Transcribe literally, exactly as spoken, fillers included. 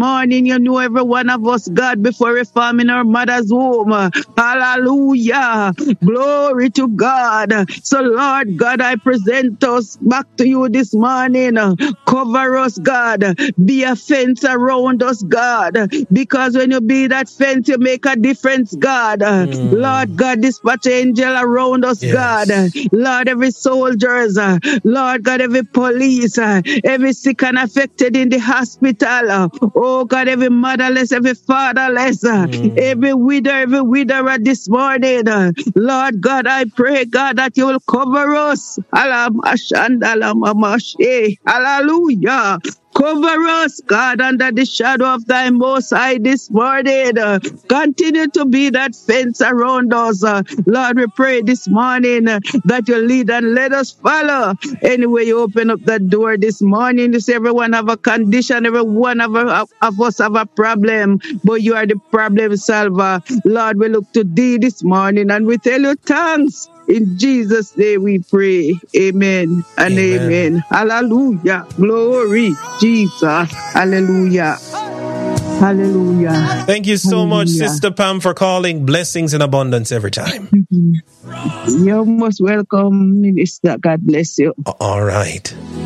morning. You know every one of us, God, before we form in our mother's womb. Hallelujah. Glory to God. So, Lord God, I present us back to you this morning. Cover us, God. Be a fence around us, God. Because when you be that fence, you make a difference, God. Mm. Lord God, dispatch angel around us, yes. God. Lord, every soldiers, Lord God, every police, every sick and affected in the hospital. Oh God, every motherless, every fatherless, mm. every widow, every widower this morning. Lord God, I pray, God, that you will cover us. Hallelujah. Cover us, God, under the shadow of thy most high this morning. Uh, continue to be that fence around us. Uh, Lord, we pray this morning uh, that you lead and let us follow. Anyway, you open up that door this morning. You say everyone have a condition, every one of, of us have a problem, but you are the problem solver. Lord, we look to thee this morning and we tell you thanks. In Jesus' name we pray. Amen and amen. amen. Hallelujah. Glory, Jesus. Hallelujah. Hallelujah. Thank you so Hallelujah. much, Sister Pam, for calling. Blessings and abundance every time. You're most welcome, Minister. God bless you. All right.